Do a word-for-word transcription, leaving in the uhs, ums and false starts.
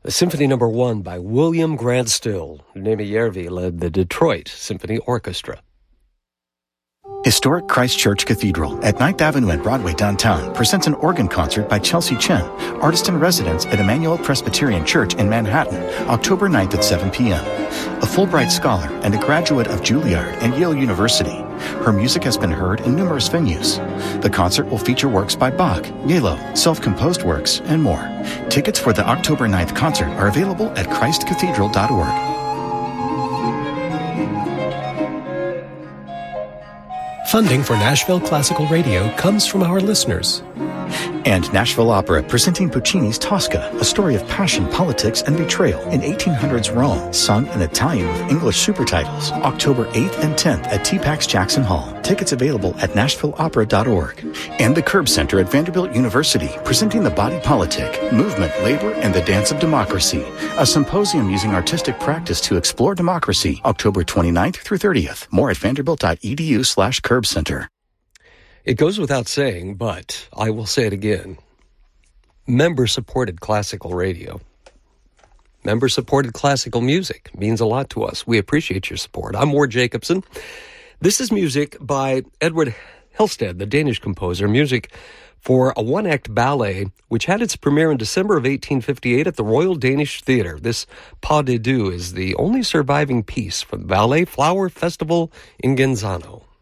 Symphony Number One by William Grant Still. Nemi Järvi led the Detroit Symphony Orchestra. Historic Christ Church Cathedral at ninth Avenue and Broadway downtown presents an organ concert by Chelsea Chen, artist-in-residence at Emmanuel Presbyterian Church in Manhattan, October ninth at seven p.m. A Fulbright scholar and a graduate of Juilliard and Yale University, her music has been heard in numerous venues. The concert will feature works by Bach, Yelo, self-composed works, and more. Tickets for the October ninth concert are available at christ cathedral dot org. Funding for Nashville Classical Radio comes from our listeners. And Nashville Opera presenting Puccini's Tosca, a story of passion, politics, and betrayal in eighteen hundreds Rome, sung in Italian with English super titles, October eighth and tenth at T PAX Jackson Hall. Tickets available at nashville opera dot org. And the Curb Center at Vanderbilt University presenting The Body Politic, Movement, Labor, and the Dance of Democracy, a symposium using artistic practice to explore democracy, October twenty-ninth through thirtieth. More at vanderbilt dot e d u slash curb center. It goes without saying, but I will say it again. Member-supported classical radio. Member-supported classical music means a lot to us. We appreciate your support. I'm Ward Jacobson. This is music by Edward Helsted, the Danish composer, music for a one-act ballet, which had its premiere in December of eighteen fifty-eight at the Royal Danish Theatre. This Pas de Deux is the only surviving piece from the Ballet Flower Festival in Genzano.